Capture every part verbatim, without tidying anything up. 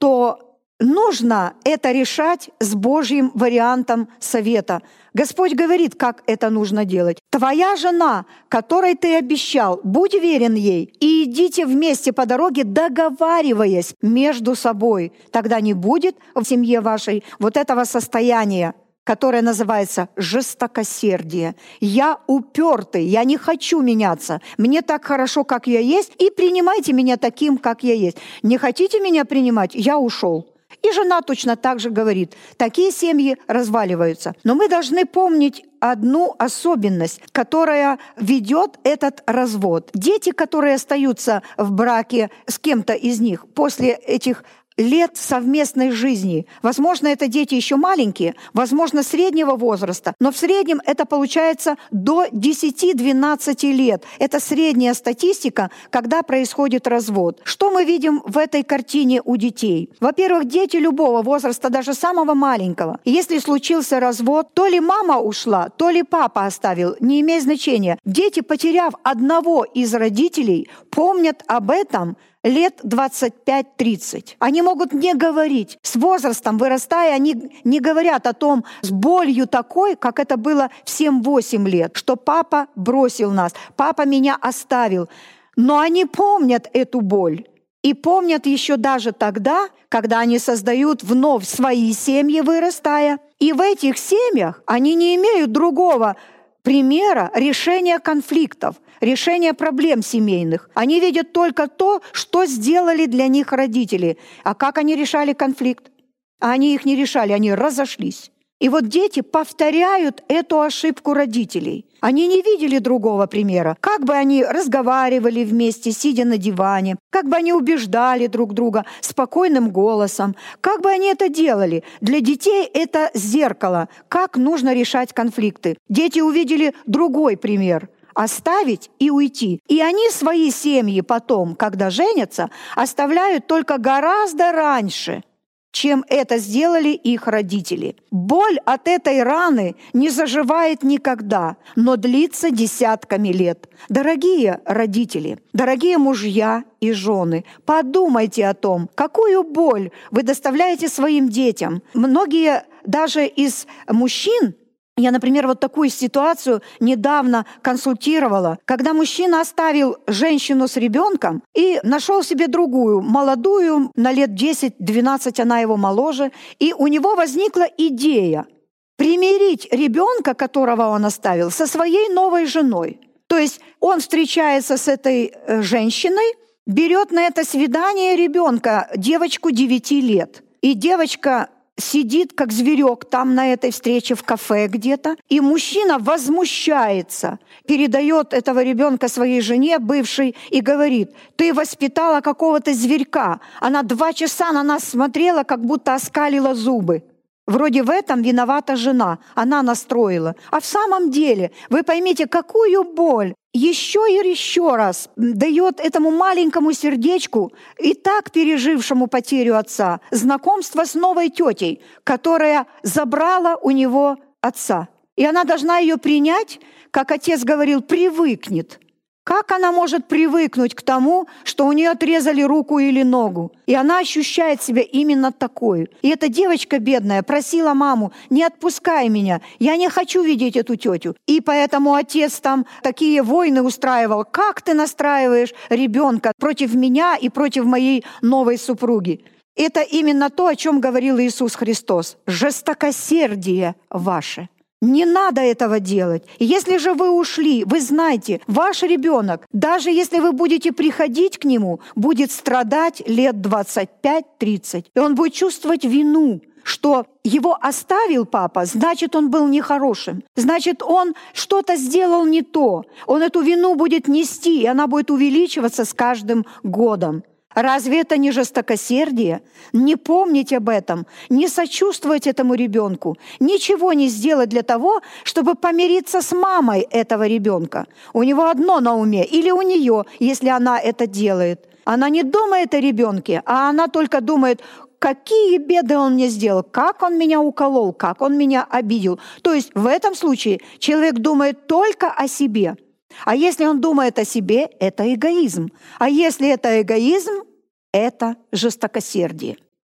то нужно это решать с Божьим вариантом совета. Господь говорит, как это нужно делать. «Твоя жена, которой ты обещал, будь верен ей, и идите вместе по дороге, договариваясь между собой. Тогда не будет в семье вашей вот этого состояния, которое называется жестокосердие. Я упертый, я не хочу меняться. Мне так хорошо, как я есть, и принимайте меня таким, как я есть. Не хотите меня принимать? Я ушел». И жена точно так же говорит. Такие семьи разваливаются. Но мы должны помнить одну особенность, которая ведет этот развод. Дети, которые остаются в браке с кем-то из них после этих лет совместной жизни. Возможно, это дети еще маленькие, возможно, среднего возраста, но в среднем это получается до десяти-двенадцати лет. Это средняя статистика, когда происходит развод. Что мы видим в этой картине у детей? Во-первых, дети любого возраста, даже самого маленького. Если случился развод, то ли мама ушла, то ли папа оставил, не имеет значения. Дети, потеряв одного из родителей, помнят об этом лет двадцать пять-тридцать. Они могут не говорить. С возрастом, вырастая, они не говорят о том с болью такой, как это было в семь-восемь лет, что папа бросил нас, папа меня оставил. Но они помнят эту боль. И помнят еще даже тогда, когда они создают вновь свои семьи, вырастая. И в этих семьях они не имеют другого примера решения конфликтов, решения проблем семейных. Они видят только то, что сделали для них родители. А как они решали конфликт? А они их не решали, они разошлись. И вот дети повторяют эту ошибку родителей. Они не видели другого примера. Как бы они разговаривали вместе, сидя на диване, как бы они убеждали друг друга спокойным голосом, как бы они это делали. Для детей это зеркало, как нужно решать конфликты. Дети увидели другой пример — оставить и уйти. И они свои семьи потом, когда женятся, оставляют только гораздо раньше, чем это сделали их родители. Боль от этой раны не заживает никогда, но длится десятками лет. Дорогие родители, дорогие мужья и жены, подумайте о том, какую боль вы доставляете своим детям. Многие даже из мужчин, я, например, вот такую ситуацию недавно консультировала, когда мужчина оставил женщину с ребенком и нашел себе другую, молодую, на лет десять-двенадцать она его моложе, и у него возникла идея примирить ребенка, которого он оставил, со своей новой женой. То есть он встречается с этой женщиной, берет на это свидание ребенка, девочку девяти лет, и девочка сидит, как зверек, там на этой встрече в кафе где-то, и мужчина возмущается, передает этого ребенка своей жене, бывшей, и говорит: «Ты воспитала какого-то зверька». Она два часа на нас смотрела, как будто оскалила зубы. Вроде в этом виновата жена, она настроила. А в самом деле, вы поймите, какую боль еще и еще раз дает этому маленькому сердечку, и так пережившему потерю отца, знакомство с новой тетей, которая забрала у него отца. И она должна ее принять, как отец говорил, привыкнет. Как она может привыкнуть к тому, что у нее отрезали руку или ногу? И она ощущает себя именно такой. И эта девочка бедная просила маму: «Не отпускай меня, я не хочу видеть эту тетю». И поэтому отец там такие войны устраивал: «Как ты настраиваешь ребенка против меня и против моей новой супруги?» Это именно то, о чем говорил Иисус Христос. Жестокосердие ваше. Не надо этого делать. Если же вы ушли, вы знаете, ваш ребенок, даже если вы будете приходить к нему, будет страдать лет двадцать пять-тридцать. И он будет чувствовать вину, что его оставил папа, значит, он был нехорошим. Значит, он что-то сделал не то. Он эту вину будет нести, и она будет увеличиваться с каждым годом. Разве это не жестокосердие? Не помнить об этом, не сочувствовать этому ребенку, ничего не сделать для того, чтобы помириться с мамой этого ребенка. У него одно на уме, или у нее, если она это делает. Она не думает о ребенке, а она только думает: какие беды он мне сделал, как он меня уколол, как он меня обидел. То есть в этом случае человек думает только о себе. А если он думает о себе, это эгоизм. А если это эгоизм, это жестокосердие.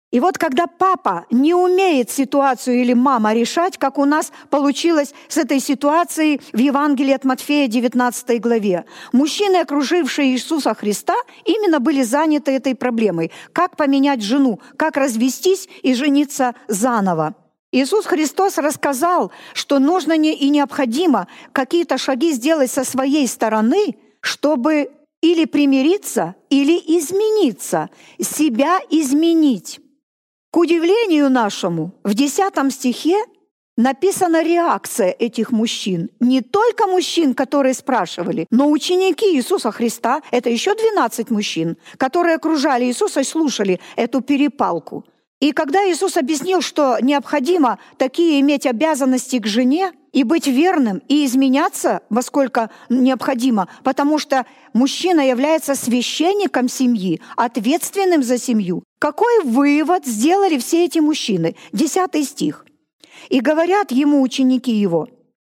И вот когда папа не умеет ситуацию или мама решать, как у нас получилось с этой ситуацией в Евангелии от Матфея девятнадцатой главе. Мужчины, окружившие Иисуса Христа, именно были заняты этой проблемой. Как поменять жену, как развестись и жениться заново. Иисус Христос рассказал, что нужно не и необходимо какие-то шаги сделать со своей стороны, чтобы или примириться, или измениться, себя изменить. К удивлению нашему, в десятом стихе написана реакция этих мужчин. Не только мужчин, которые спрашивали, но ученики Иисуса Христа, это еще двенадцать мужчин, которые окружали Иисуса и слушали эту перепалку. И когда Иисус объяснил, что необходимо такие иметь обязанности к жене и быть верным, и изменяться, во сколько необходимо, потому что мужчина является священником семьи, ответственным за семью. Какой вывод сделали все эти мужчины? Десятый стих. «И говорят ему ученики его,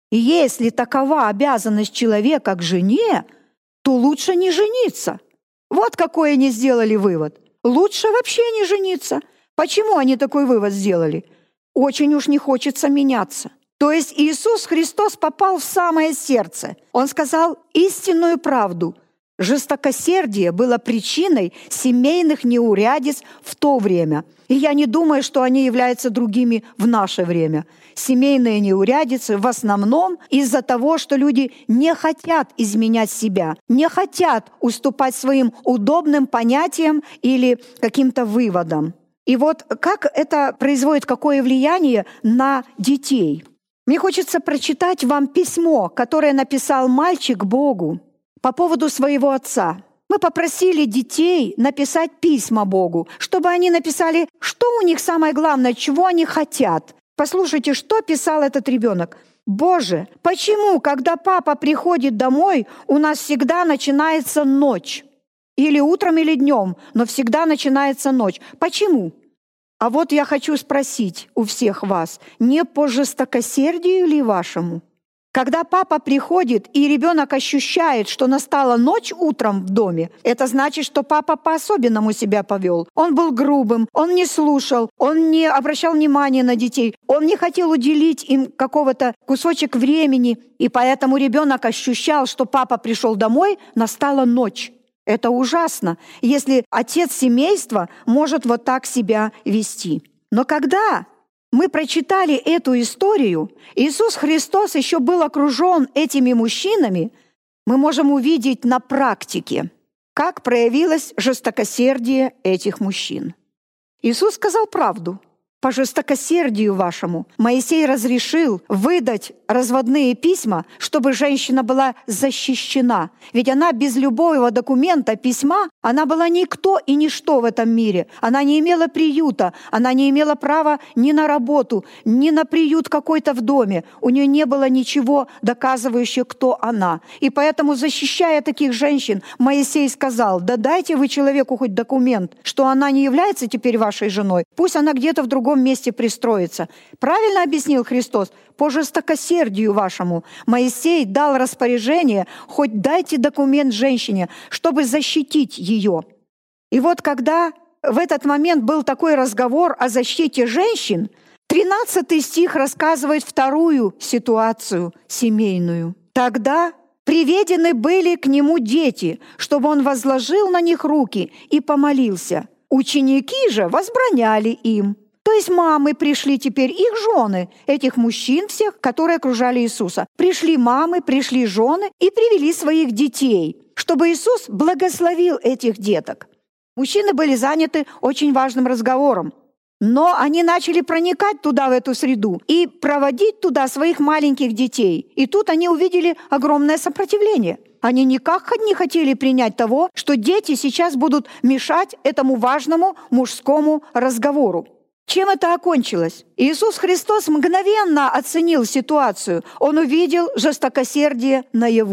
если такова обязанность человека к жене, то лучше не жениться». Вот какой они сделали вывод. Лучше вообще не жениться. Почему они такой вывод сделали? Очень уж не хочется меняться. То есть Иисус Христос попал в самое сердце. Он сказал истинную правду. Жестокосердие было причиной семейных неурядиц в то время. И я не думаю, что они являются другими в наше время. Семейные неурядицы в основном из-за того, что люди не хотят изменять себя, не хотят уступать своим удобным понятиям или каким-то выводам. И вот как это производит, какое влияние на детей? Мне хочется прочитать вам письмо, которое написал мальчик Богу по поводу своего отца. Мы попросили детей написать письма Богу, чтобы они написали, что у них самое главное, чего они хотят. Послушайте, что писал этот ребенок. «Боже, почему, когда папа приходит домой, у нас всегда начинается ночь? Или утром, или днем, но всегда начинается ночь. Почему?» А вот я хочу спросить у всех вас, не по жестокосердию ли вашему? Когда папа приходит, и ребенок ощущает, что настала ночь утром в доме, это значит, что папа по-особенному себя повел. Он был грубым, он не слушал, он не обращал внимания на детей, он не хотел уделить им какого-то кусочек времени, и поэтому ребенок ощущал, что папа пришел домой, настала ночь. Это ужасно, если отец семейства может вот так себя вести. Но когда мы прочитали эту историю, Иисус Христос еще был окружен этими мужчинами, мы можем увидеть на практике, как проявилось жестокосердие этих мужчин. Иисус сказал правду. По жестокосердию вашему Моисей разрешил выдать разводные письма, чтобы женщина была защищена. Ведь она без любого документа, письма, она была никто и ничто в этом мире. Она не имела приюта, она не имела права ни на работу, ни на приют какой-то в доме. У нее не было ничего доказывающего, кто она. И поэтому, защищая таких женщин, Моисей сказал: да дайте вы человеку хоть документ, что она не является теперь вашей женой. Пусть она где-то в другом месте пристроится. Правильно объяснил Христос? По жестокосердию вашему Моисей дал распоряжение: хоть дайте документ женщине, чтобы защитить ее. И вот когда в этот момент был такой разговор о защите женщин, тринадцатый стих рассказывает вторую ситуацию семейную. Тогда приведены были к нему дети, чтобы он возложил на них руки и помолился. Ученики же возбраняли им. То есть мамы пришли теперь, их жены, этих мужчин всех, которые окружали Иисуса. Пришли мамы, пришли жены и привели своих детей, чтобы Иисус благословил этих деток. Мужчины были заняты очень важным разговором. Но они начали проникать туда, в эту среду, и проводить туда своих маленьких детей. И тут они увидели огромное сопротивление. Они никак не хотели принять того, что дети сейчас будут мешать этому важному мужскому разговору. Чем это окончилось? Иисус Христос мгновенно оценил ситуацию. Он увидел жестокосердие наяву.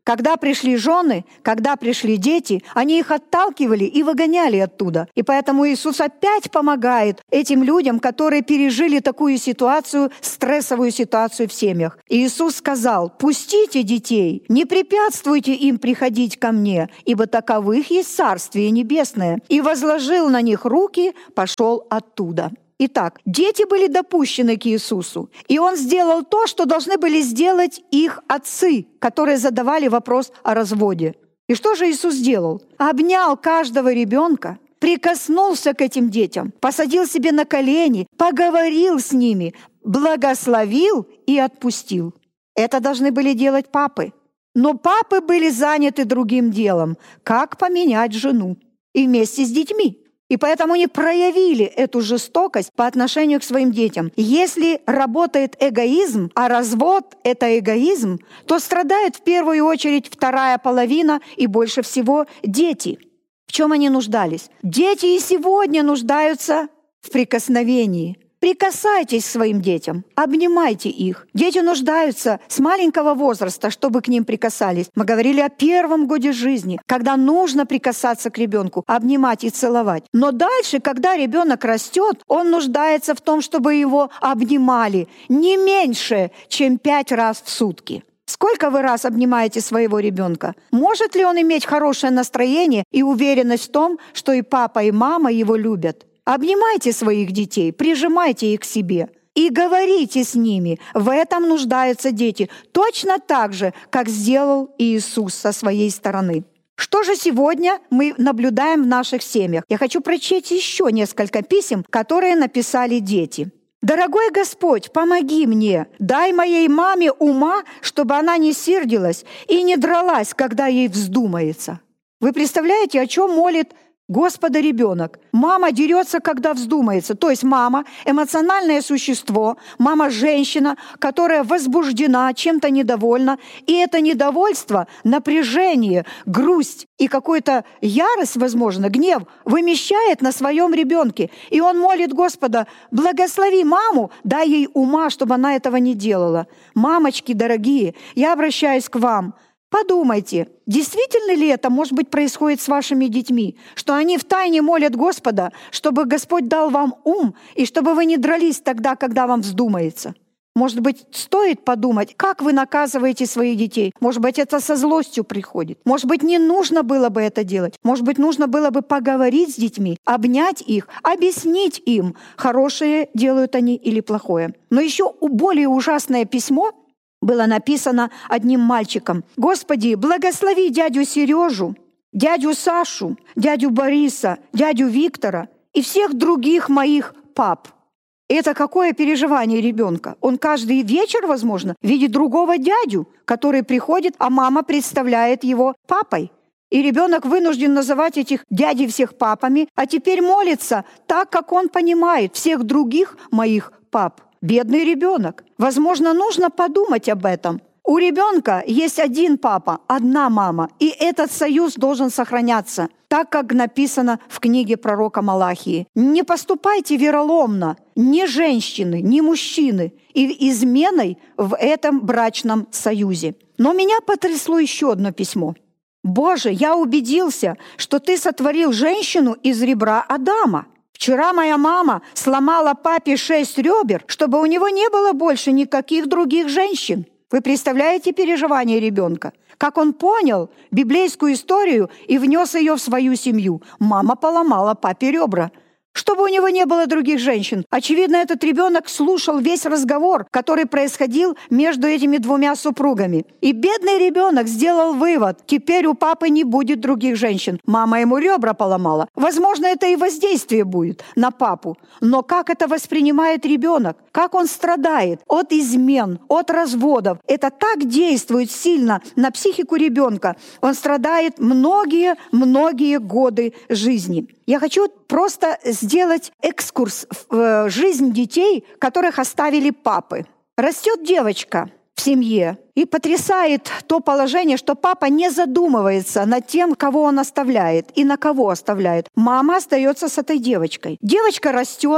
Когда пришли жены, когда пришли дети, они их отталкивали и выгоняли оттуда. И поэтому Иисус опять помогает этим людям, которые пережили такую ситуацию, стрессовую ситуацию в семьях. И Иисус сказал: «Пустите детей, не препятствуйте им приходить ко мне, ибо таковых есть Царствие Небесное». И возложил на них руки, пошел оттуда. Итак, дети были допущены к Иисусу, и Он сделал то, что должны были сделать их отцы, которые задавали вопрос о разводе. И что же Иисус сделал? Обнял каждого ребенка, прикоснулся к этим детям, посадил себе на колени, поговорил с ними, благословил и отпустил. Это должны были делать папы. Но папы были заняты другим делом – как поменять жену, и вместе с детьми. И поэтому они проявили эту жестокость по отношению к своим детям. Если работает эгоизм, а развод — это эгоизм, то страдает в первую очередь вторая половина и больше всего дети. В чем они нуждались? Дети и сегодня нуждаются в прикосновении. Прикасайтесь к своим детям, обнимайте их. Дети нуждаются с маленького возраста, чтобы к ним прикасались. Мы говорили о первом годе жизни, когда нужно прикасаться к ребенку, обнимать и целовать. Но дальше, когда ребенок растет, он нуждается в том, чтобы его обнимали не меньше, чем пять раз в сутки. Сколько вы раз обнимаете своего ребенка? Может ли он иметь хорошее настроение и уверенность в том, что и папа, и мама его любят? Обнимайте своих детей, прижимайте их к себе и говорите с ними. В этом нуждаются дети, точно так же, как сделал Иисус со своей стороны. Что же сегодня мы наблюдаем в наших семьях? Я хочу прочесть еще несколько писем, которые написали дети. «Дорогой Господь, помоги мне, дай моей маме ума, чтобы она не сердилась и не дралась, когда ей вздумается». Вы представляете, о чем молит Господа ребенок? Мама дерется, когда вздумается. То есть мама — эмоциональное существо, мама — женщина, которая возбуждена, чем-то недовольна. И это недовольство, напряжение, грусть и какую-то ярость, возможно, гнев вымещает на своем ребенке. И он молит Господа: благослови маму, дай ей ума, чтобы она этого не делала. Мамочки дорогие, я обращаюсь к вам. Подумайте, действительно ли это, может быть, происходит с вашими детьми, что они втайне молят Господа, чтобы Господь дал вам ум, и чтобы вы не дрались тогда, когда вам вздумается? Может быть, стоит подумать, как вы наказываете своих детей? Может быть, это со злостью приходит? Может быть, не нужно было бы это делать? Может быть, нужно было бы поговорить с детьми, обнять их, объяснить им, хорошее делают они или плохое? Но еще более ужасное письмо было написано одним мальчиком: «Господи, благослови дядю Сережу, дядю Сашу, дядю Бориса, дядю Виктора и всех других моих пап». Это какое переживание ребенка? Он каждый вечер, возможно, видит другого дядю, который приходит, а мама представляет его папой. И ребенок вынужден называть этих дядей всех папами, а теперь молится так, как он понимает всех других моих пап. Бедный ребенок. Возможно, нужно подумать об этом. У ребенка есть один папа, одна мама, и этот союз должен сохраняться, так как написано в книге пророка Малахии. Не поступайте вероломно, ни женщины, ни мужчины, и изменой в этом брачном союзе. Но меня потрясло еще одно письмо. «Боже, я убедился, что ты сотворил женщину из ребра Адама. Вчера моя мама сломала папе шесть ребер, чтобы у него не было больше никаких других женщин». Вы представляете переживания ребенка? Как он понял библейскую историю и внес ее в свою семью. Мама поломала папе ребра, чтобы у него не было других женщин. Очевидно, этот ребенок слушал весь разговор, который происходил между этими двумя супругами. И бедный ребенок сделал вывод: теперь у папы не будет других женщин. Мама ему ребра поломала. Возможно, это и воздействие будет на папу. Но как это воспринимает ребенок? Как он страдает от измен, от разводов? Это так действует сильно на психику ребенка. Он страдает многие-многие годы жизни. Я хочу просто сделать экскурс в жизнь детей, которых оставили папы. Растет девочка в семье, и потрясает то положение, что папа не задумывается над тем, кого он оставляет и на кого оставляет. Мама остается с этой девочкой. Девочка растет,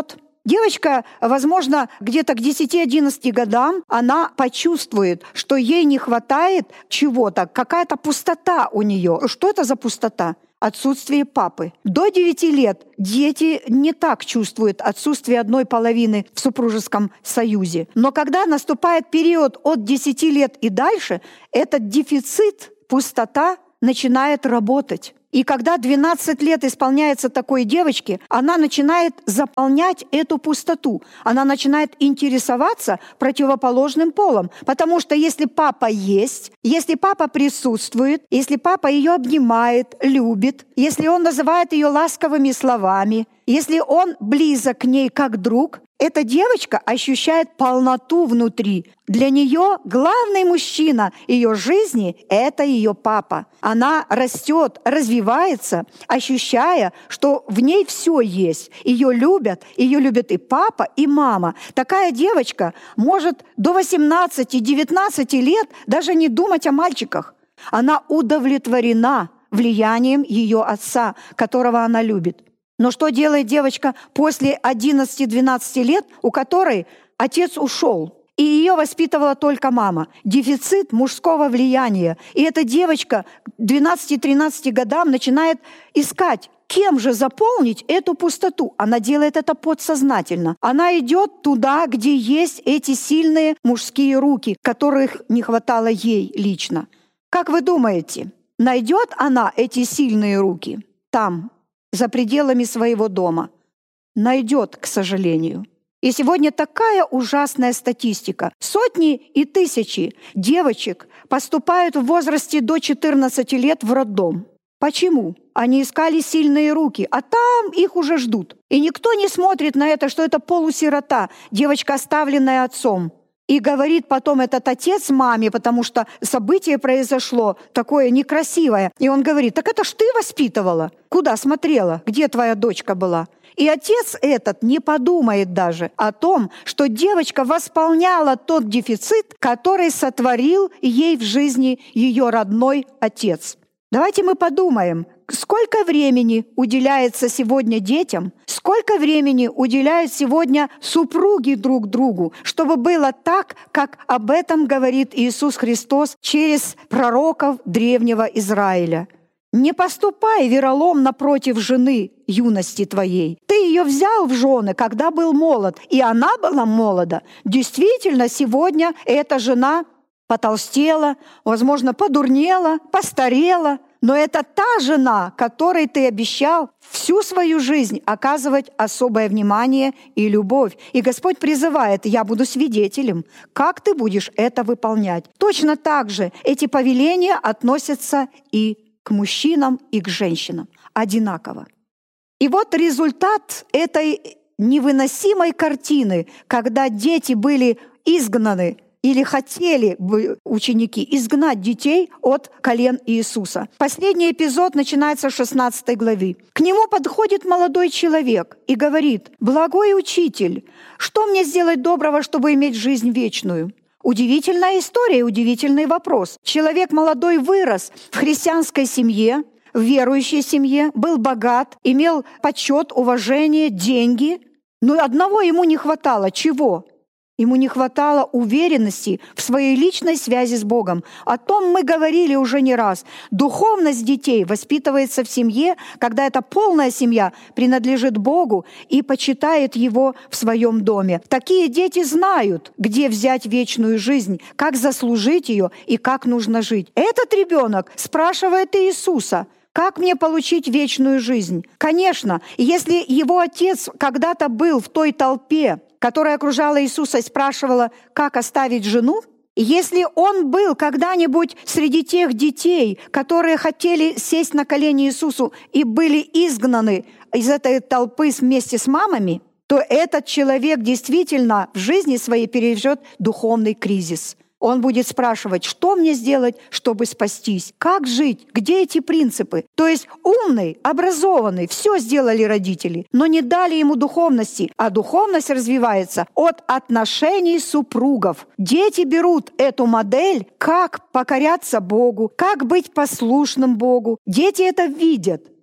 Девочка, возможно, где-то к десяти-одиннадцати годам она почувствует, что ей не хватает чего-то, какая-то пустота у нее. Что это за пустота? Отсутствие папы. До девяти лет дети не так чувствуют отсутствие одной половины в супружеском союзе. Но когда наступает период от десяти лет и дальше, этот дефицит, пустота начинает работать. И когда двенадцать лет исполняется такой девочке, она начинает заполнять эту пустоту. Она начинает интересоваться противоположным полом. Потому что если папа есть, если папа присутствует, если папа ее обнимает, любит, если он называет ее ласковыми словами, если он близок к ней как друг, эта девочка ощущает полноту внутри. Для нее главный мужчина ее жизни — это ее папа. Она растет, развивается, ощущая, что в ней все есть. Ее любят, ее любят и папа, и мама. Такая девочка может до восемнадцати-девятнадцати лет даже не думать о мальчиках. Она удовлетворена влиянием ее отца, которого она любит. Но что делает девочка после одиннадцати-двенадцати лет, у которой отец ушел, и ее воспитывала только мама? Дефицит мужского влияния. И эта девочка к двенадцати-тринадцати годам начинает искать, кем же заполнить эту пустоту. Она делает это подсознательно. Она идет туда, где есть эти сильные мужские руки, которых не хватало ей лично. Как вы думаете, найдет она эти сильные руки там, за пределами своего дома? Найдет, к сожалению. И сегодня такая ужасная статистика. Сотни и тысячи девочек поступают в возрасте до четырнадцати лет в роддом. Почему? Они искали сильные руки, а там их уже ждут. И никто не смотрит на это, что это полусирота, девочка, оставленная отцом. И говорит потом этот отец маме, потому что событие произошло такое некрасивое. И он говорит: так это ж ты воспитывала? Куда смотрела? Где твоя дочка была? И отец этот не подумает даже о том, что девочка восполняла тот дефицит, который сотворил ей в жизни ее родной отец. Давайте мы подумаем, сколько времени уделяется сегодня детям, сколько времени уделяют сегодня супруги друг другу, чтобы было так, как об этом говорит Иисус Христос через пророков древнего Израиля. «Не поступай вероломно против жены юности твоей. Ты ее взял в жены, когда был молод, и она была молода». Действительно, сегодня эта жена потолстела, возможно, подурнела, постарела, но это та жена, которой ты обещал всю свою жизнь оказывать особое внимание и любовь. И Господь призывает: я буду свидетелем, как ты будешь это выполнять. Точно так же эти повеления относятся и к мужчинам, и к женщинам одинаково. И вот результат этой невыносимой картины, когда дети были изгнаны, или хотели бы ученики изгнать детей от колен Иисуса. Последний эпизод начинается с шестнадцатой главы. К нему подходит молодой человек и говорит: «Благой учитель, что мне сделать доброго, чтобы иметь жизнь вечную?» Удивительная история, удивительный вопрос. Человек молодой вырос в христианской семье, в верующей семье, был богат, имел почет, уважение, деньги. Но одного ему не хватало. Чего? Ему не хватало уверенности в своей личной связи с Богом. О том мы говорили уже не раз. Духовность детей воспитывается в семье, когда эта полная семья принадлежит Богу и почитает Его в своем доме. Такие дети знают, где взять вечную жизнь, как заслужить ее и как нужно жить. Этот ребенок спрашивает Иисуса: как мне получить вечную жизнь? Конечно, если его отец когда-то был в той толпе, которая окружала Иисуса и спрашивала, как оставить жену, если он был когда-нибудь среди тех детей, которые хотели сесть на колени Иисусу и были изгнаны из этой толпы вместе с мамами, то этот человек действительно в жизни своей переживет духовный кризис. Он будет спрашивать: что мне сделать, чтобы спастись? Как жить? Где эти принципы? То есть умный, образованный, все сделали родители, но не дали ему духовности. А духовность развивается от отношений супругов. Дети берут эту модель, как покоряться Богу, как быть послушным Богу. Дети это видят.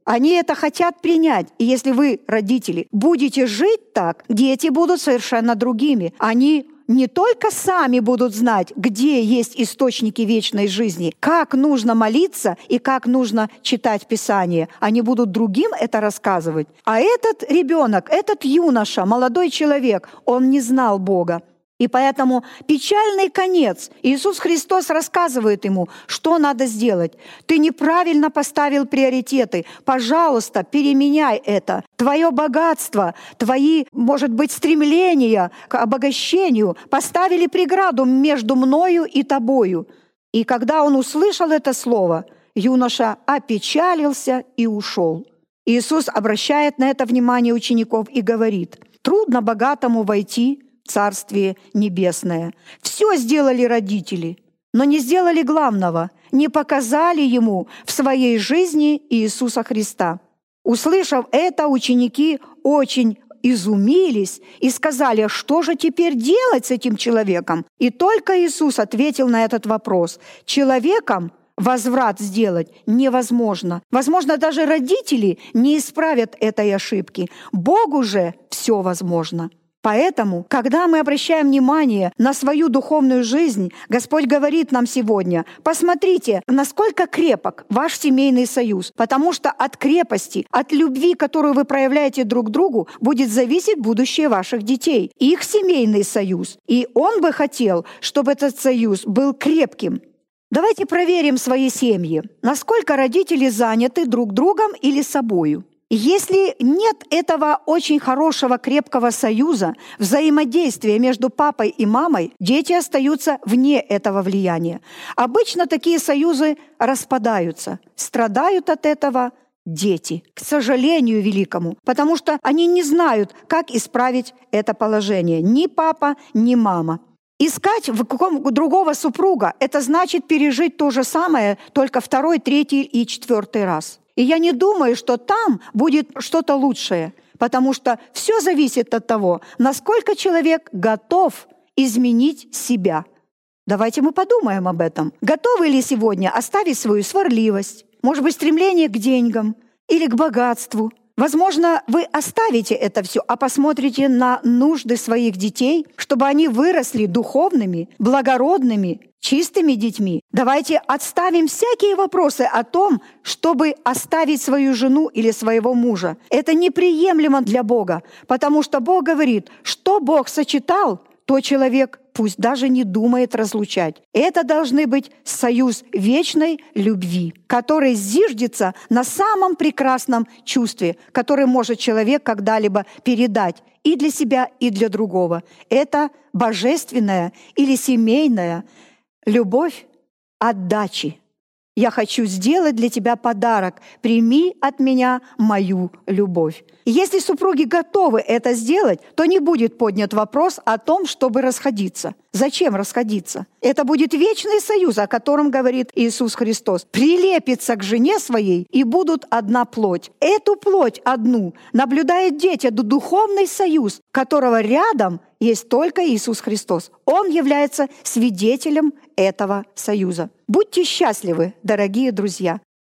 Они это хотят принять. И если вы, родители, будете жить так, дети будут совершенно другими. Они не только сами будут знать, где есть источники вечной жизни, как нужно молиться и как нужно читать Писание. Они будут другим это рассказывать. А этот ребенок, этот юноша, молодой человек, он не знал Бога. И поэтому печальный конец. Иисус Христос рассказывает ему, что надо сделать. Ты неправильно поставил приоритеты. Пожалуйста, переменяй это. Твое богатство, твои, может быть, стремления к обогащению поставили преграду между мною и тобою. И когда он услышал это слово, юноша опечалился и ушел. Иисус обращает на это внимание учеников и говорит: трудно богатому войти Царствие Небесное. Все сделали родители, но не сделали главного, не показали ему в своей жизни Иисуса Христа. Услышав это, ученики очень изумились и сказали: что же теперь делать с этим человеком? И только Иисус ответил на этот вопрос: человеком возврат сделать невозможно. Возможно, даже родители не исправят этой ошибки. Богу же все возможно. Поэтому, когда мы обращаем внимание на свою духовную жизнь, Господь говорит нам сегодня: посмотрите, насколько крепок ваш семейный союз, потому что от крепости, от любви, которую вы проявляете друг к другу, будет зависеть будущее ваших детей, их семейный союз. И Он бы хотел, чтобы этот союз был крепким. Давайте проверим свои семьи, насколько родители заняты друг другом или собою. Если нет этого очень хорошего, крепкого союза, взаимодействия между папой и мамой, дети остаются вне этого влияния. Обычно такие союзы распадаются. Страдают от этого дети, к сожалению великому, потому что они не знают, как исправить это положение. Ни папа, ни мама. Искать в каком другого супруга – это значит пережить то же самое, только второй, третий и четвертый раз. И я не думаю, что там будет что-то лучшее, потому что все зависит от того, насколько человек готов изменить себя. Давайте мы подумаем об этом. Готовы ли сегодня оставить свою сварливость, может быть, стремление к деньгам или к богатству? Возможно, вы оставите это все, а посмотрите на нужды своих детей, чтобы они выросли духовными, благородными, чистыми детьми. Давайте отставим всякие вопросы о том, чтобы оставить свою жену или своего мужа. Это неприемлемо для Бога, потому что Бог говорит, что Бог сочетал, то человек пусть даже не думает разлучать. Это должны быть союз вечной любви, который зиждется на самом прекрасном чувстве, которое может человек когда-либо передать и для себя, и для другого. Это божественная или семейная любовь отдачи. Я хочу сделать для тебя подарок. Прими от меня мою любовь. Если супруги готовы это сделать, то не будет поднят вопрос о том, чтобы расходиться. Зачем расходиться? Это будет вечный союз, о котором говорит Иисус Христос. Прилепится к жене своей, и будут одна плоть. Эту плоть одну наблюдает дети, духовный союз, которого рядом есть только Иисус Христос. Он является свидетелем этого союза. Будьте счастливы, дорогие друзья.